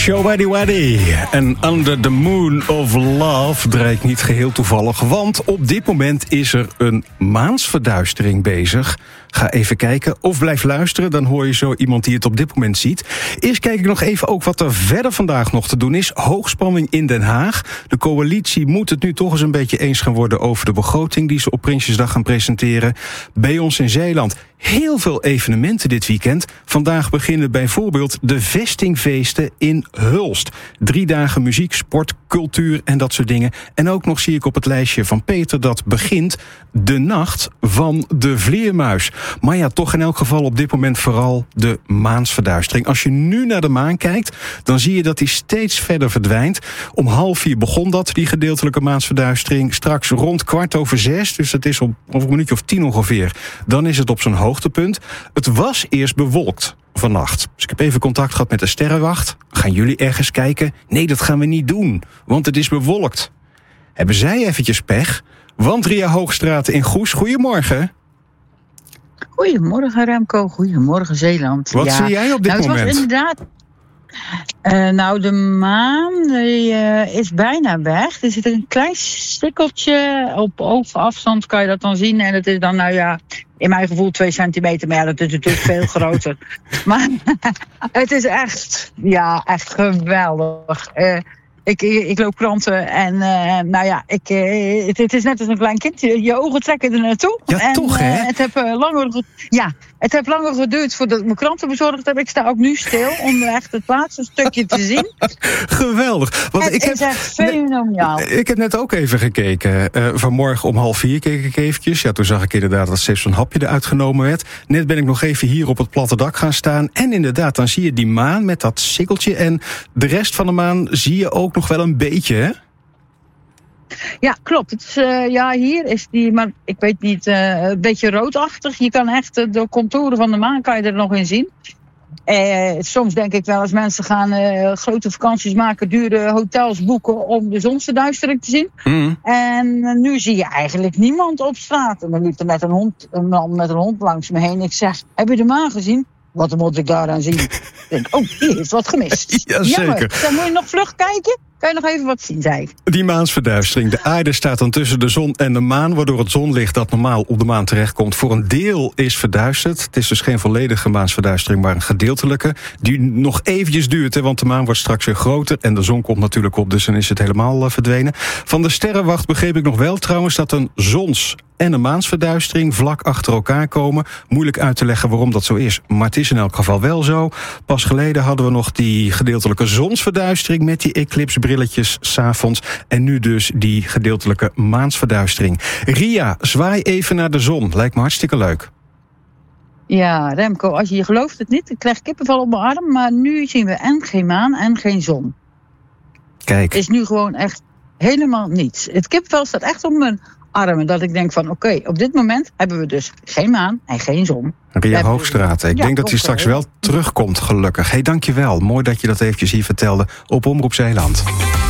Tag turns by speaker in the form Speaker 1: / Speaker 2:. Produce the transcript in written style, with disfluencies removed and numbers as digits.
Speaker 1: Showwaddy Waddy en Under the Moon of Love draai ik niet geheel toevallig, want op dit moment is er een maansverduistering bezig. Ga even kijken of blijf luisteren, dan hoor je zo iemand die het op dit moment ziet. Eerst kijk ik nog even ook wat er verder vandaag nog te doen is. Hoogspanning in Den Haag. De coalitie moet het nu toch eens een beetje eens gaan worden over de begroting die ze op Prinsjesdag gaan presenteren. Bij ons in Zeeland heel veel evenementen dit weekend. Vandaag beginnen bijvoorbeeld de vestingfeesten in Hulst. 3 dagen muziek, sport, cultuur en dat soort dingen. En ook nog zie ik op het lijstje van Peter dat begint de nacht van de vleermuis. Maar ja, toch in elk geval op dit moment vooral de maansverduistering. Als je nu naar de maan kijkt, dan zie je dat die steeds verder verdwijnt. Om 3:30 begon dat, die gedeeltelijke maansverduistering. Straks rond 5:15, dus dat is over een minuutje of 10 ongeveer. Dan is het op zijn hoogtepunt. Het was eerst bewolkt vannacht. Dus ik heb even contact gehad met de sterrenwacht. Gaan jullie ergens kijken? Nee, dat gaan we niet doen, want het is bewolkt. Hebben zij eventjes pech? Want Ria Hoogstraat in Goes, goedemorgen.
Speaker 2: Goedemorgen Remco, goedemorgen Zeeland.
Speaker 1: Wat zie jij op dit moment?
Speaker 2: Het was inderdaad... de maan is bijna weg. Er zit een klein stikkeltje op oogafstand, kan je dat dan zien. En het is dan, in mijn gevoel 2 centimeter. Maar ja, dat is natuurlijk veel groter. Maar het is echt geweldig. Ik loop kranten en het is net als een klein kind. Je ogen trekken er naartoe.
Speaker 1: Ja, en, toch hè?
Speaker 2: Het heeft langer geduurd voordat ik mijn kranten bezorgd heb. Ik sta ook nu stil om echt het laatste stukje te zien.
Speaker 1: Geweldig. Want
Speaker 2: het is echt fenomenaal.
Speaker 1: Ik heb net ook even gekeken. Vanmorgen om 3:30 keek ik eventjes. Ja, toen zag ik inderdaad dat steeds zo'n hapje eruit genomen werd. Net ben ik nog even hier op het platte dak gaan staan. En inderdaad, dan zie je die maan met dat sikkeltje. En de rest van de maan zie je ook nog wel een beetje, hè?
Speaker 2: Ja, klopt. Het is, hier is die, maar ik weet niet, een beetje roodachtig. Je kan echt de contouren van de maan kan je er nog in zien. Soms denk ik wel, als mensen gaan grote vakanties maken, dure hotels boeken om de zonsverduistering te zien. Mm. En nu zie je eigenlijk niemand op straat. En dan liep er met een man met een hond langs me heen. Ik zeg, heb je de maan gezien? Wat moet ik daaraan zien? Ik denk, die heeft wat gemist.
Speaker 1: Ja, zeker.
Speaker 2: Dan moet je nog vlug kijken. Kan je nog even wat zien, zei ik.
Speaker 1: Die maansverduistering. De aarde staat dan tussen de zon en de maan, waardoor het zonlicht dat normaal op de maan terechtkomt voor een deel is verduisterd. Het is dus geen volledige maansverduistering, maar een gedeeltelijke. Die nog eventjes duurt, want de maan wordt straks weer groter en de zon komt natuurlijk op, dus dan is het helemaal verdwenen. Van de sterrenwacht begreep ik nog wel trouwens dat een zons- en een maansverduistering vlak achter elkaar komen. Moeilijk uit te leggen waarom dat zo is, maar het is in elk geval wel zo. Pas geleden hadden we nog die gedeeltelijke zonsverduistering met die eclipsbrilletjes 's avonds. En nu dus die gedeeltelijke maansverduistering. Ria, zwaai even naar de zon. Lijkt me hartstikke leuk.
Speaker 2: Ja, Remco, als je gelooft het niet, ik krijg kippenvel op mijn arm. Maar nu zien we en geen maan en geen zon.
Speaker 1: Kijk.
Speaker 2: Het is nu gewoon echt helemaal niets. Het kippenvel staat echt op mijn armen. Dat ik denk van oké, op dit moment hebben we dus geen maan en geen zon.
Speaker 1: Ria Hoogstraat. Ik denk dat hij straks wel terugkomt, gelukkig. Dankjewel. Mooi dat je dat eventjes hier vertelde op Omroep Zeeland.